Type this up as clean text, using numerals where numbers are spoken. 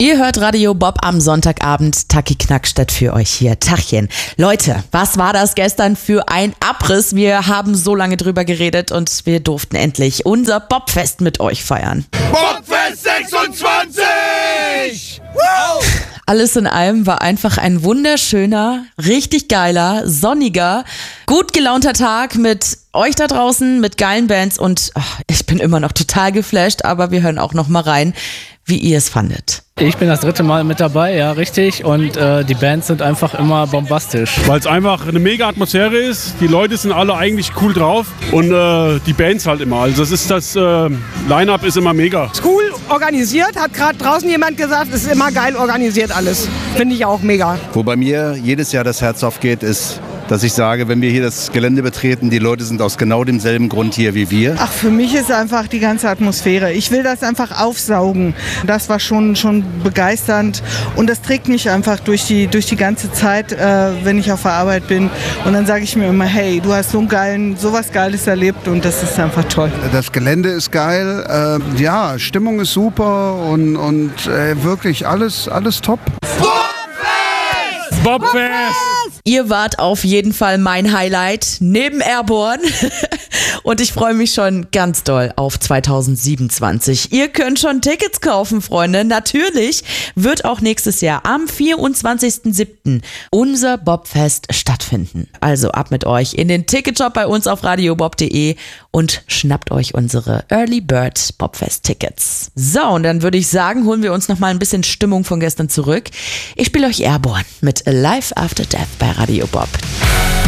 Ihr hört Radio Bob am Sonntagabend. Taki Knackstedt für euch hier. Tachchen. Leute, was war das gestern für ein Abriss? Wir haben so lange drüber geredet und wir durften endlich unser Bobfest mit euch feiern. Bobfest 26! Wow! Alles in allem war einfach ein wunderschöner, richtig geiler, sonniger, gut gelaunter Tag mit euch da draußen, mit geilen Bands und ich bin immer noch total geflasht, aber wir hören auch noch mal rein, wie ihr es fandet. Ich bin das 3. Mal mit dabei, ja, richtig. Und die Bands sind einfach immer bombastisch. Weil es einfach eine mega Atmosphäre ist. Die Leute sind alle eigentlich cool drauf und die Bands halt immer. Also das Line-Up ist immer mega. Ist cool organisiert, hat gerade draußen jemand gesagt, es ist immer geil organisiert alles. Finde ich auch mega. Wo bei mir jedes Jahr das Herz aufgeht, ist, dass ich sage, wenn wir hier das Gelände betreten, die Leute sind aus genau demselben Grund hier wie wir. Ach, für mich ist einfach die ganze Atmosphäre. Ich will das einfach aufsaugen. Das war schon begeisternd und das trägt mich einfach durch die ganze Zeit, wenn ich auf der Arbeit bin. Und dann sage ich mir immer, hey, du hast sowas Geiles erlebt und das ist einfach toll. Das Gelände ist geil, ja, Stimmung ist super und wirklich alles top. Bobfest! Ihr wart auf jeden Fall mein Highlight neben Airborne und ich freue mich schon ganz doll auf 2027. Ihr könnt schon Tickets kaufen, Freunde. Natürlich wird auch nächstes Jahr am 24.07. unser Bobfest stattfinden. Also ab mit euch in den Ticketshop bei uns auf radiobob.de und schnappt euch unsere Early Bird Bobfest Tickets. So, und dann würde ich sagen, holen wir uns noch mal ein bisschen Stimmung von gestern zurück. Ich spiele euch Airborne mit Life After Death bei Radio Bob.